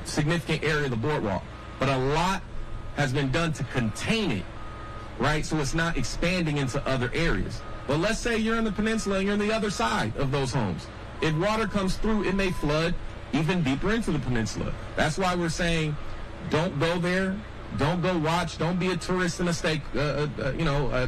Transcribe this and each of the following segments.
significant area of the boardwalk. But a lot has been done to contain it, right? So it's not expanding into other areas. But let's say you're in the peninsula and you're on the other side of those homes. If water comes through, it may flood even deeper into the peninsula. That's why we're saying don't go there. Don't go watch. Don't be a tourist in a state, don't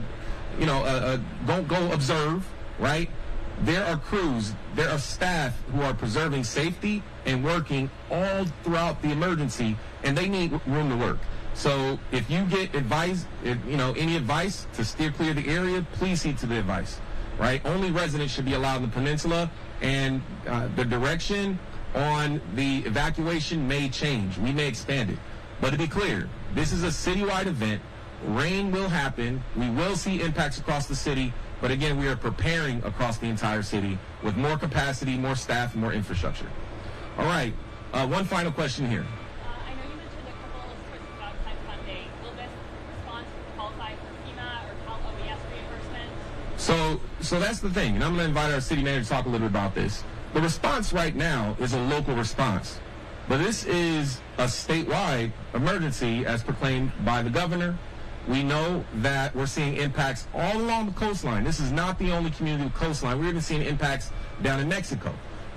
go observe, right? There are crews, there are staff who are preserving safety and working all throughout the emergency, and they need room to work. So if you get advice, any advice to steer clear of the area, please heed to the advice, right? Only residents should be allowed in the peninsula, and the direction on the evacuation may change. We may expand it. But to be clear, this is a citywide event. Rain will happen. We will see impacts across the city. But again, we are preparing across the entire city with more capacity, more staff, and more infrastructure. All right. One final question here. I know you mentioned a couple of sources of outside funding. Will this response qualify for FEMA or Cal OES reimbursement? So that's the thing. And I'm going to invite our city manager to talk a little bit about this. The response right now is a local response. But this is a statewide emergency as proclaimed by the governor. We know that we're seeing impacts all along the coastline. This is not the only community with coastline. We're even seeing impacts down in Mexico.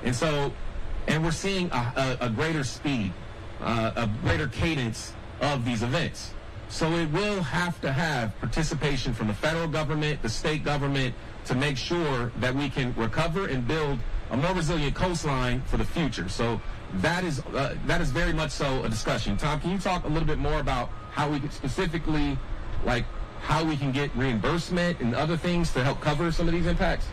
And we're seeing a greater speed, a greater cadence of these events. So it will have to have participation from the federal government, the state government, to make sure that we can recover and build a more resilient coastline for the future. So that is very much so a discussion. Tom, can you talk a little bit more about how we could specifically, like how we can get reimbursement and other things to help cover some of these impacts?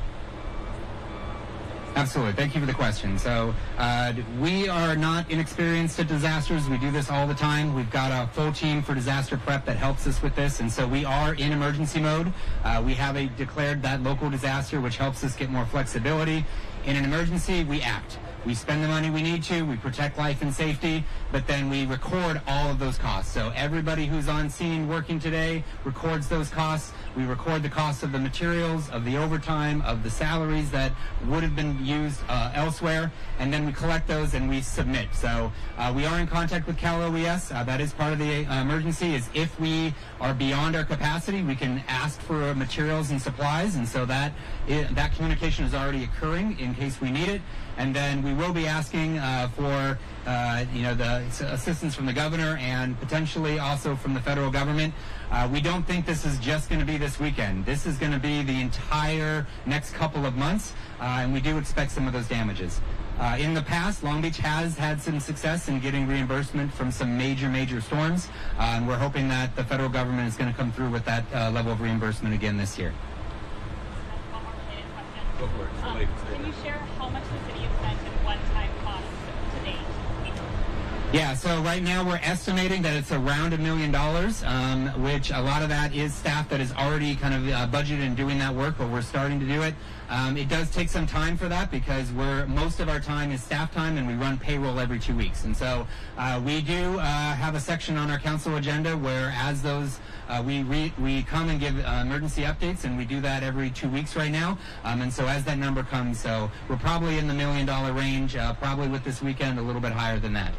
Absolutely. Thank you for the question. So we are not inexperienced at disasters. We do this all the time. We've got a full team for disaster prep that helps us with this. And so we are in emergency mode. We have declared that local disaster, which helps us get more flexibility. In an emergency, we act. We spend the money we need to, we protect life and safety, but then we record all of those costs. So everybody who's on scene working today records those costs. We record the costs of the materials, of the overtime, of the salaries that would have been used elsewhere, and then we collect those and we submit. So we are in contact with Cal OES. That is part of the emergency, is if we are beyond our capacity, we can ask for materials and supplies, and so that communication is already occurring in case we need it. And then we will be asking for the assistance from the governor and potentially also from the federal government. We don't think this is just going to be this weekend. This is going to be the entire next couple of months, and we do expect some of those damages. In the past, Long Beach has had some success in getting reimbursement from some major storms, and we're hoping that the federal government is going to come through with that level of reimbursement again this year. One more related question. Can you share how much the city has spent in one-time costs to date? Yeah, so right now we're estimating that it's around $1 million, which a lot of that is staff that is already kind of budgeted and doing that work, but we're starting to do it. It does take some time for that because most of our time is staff time and we run payroll every 2 weeks. And so we do have a section on our council agenda where as those we come and give emergency updates, and we do that every 2 weeks right now. And so as that number comes, so we're probably in the $1 million range, probably with this weekend a little bit higher than that.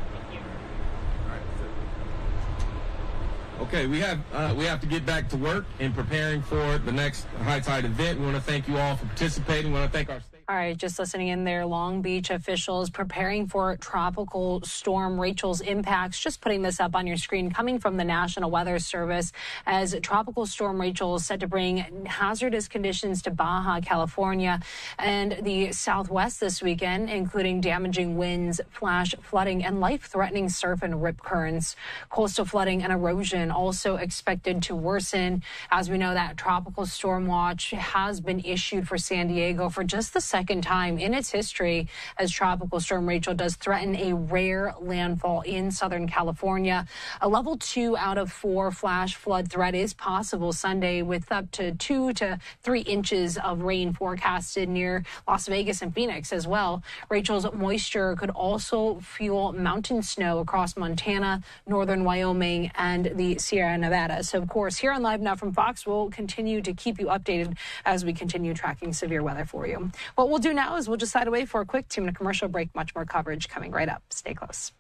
Okay, we have to get back to work in preparing for the next high tide event. We want to thank you all for participating. We want to thank our state. All right, just listening in there, Long Beach officials preparing for Tropical Storm Rachel's impacts. Just putting this up on your screen, coming from the National Weather Service, as Tropical Storm Rachel is set to bring hazardous conditions to Baja California and the Southwest this weekend, including damaging winds, flash flooding, and life-threatening surf and rip currents. Coastal flooding and erosion also expected to worsen. As we know, that tropical storm watch has been issued for San Diego for just the second time in its history, as Tropical Storm Rachel does threaten a rare landfall in Southern California. A level 2 out of 4 flash flood threat is possible Sunday, with up to 2 to 3 inches of rain forecasted near Las Vegas and Phoenix as well. Rachel's moisture could also fuel mountain snow across Montana, northern Wyoming, and the Sierra Nevada. So, of course, here on Live Now from Fox, we'll continue to keep you updated as we continue tracking severe weather for you. What we'll do now is we'll just slide away for a quick 2-minute commercial break. Much more coverage coming right up. Stay close.